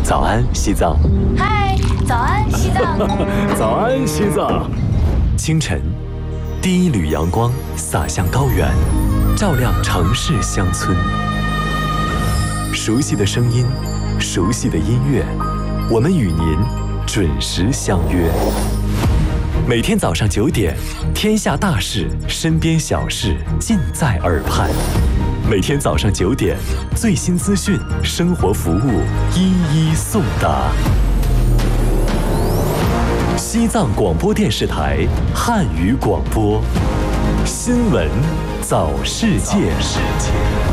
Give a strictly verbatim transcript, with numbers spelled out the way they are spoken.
早安，西藏。 嗨，早安，西藏。 早安，西藏。清晨，第一缕阳光洒向高原，照亮城市乡村。熟悉的声音，熟悉的音乐，我们与您准时相约。每天早上九点，天下大事，身边小事，尽在耳畔。每天早上九点，最新资讯，生活服务，一一送达。西藏广播电视台汉语广播，新闻早世界。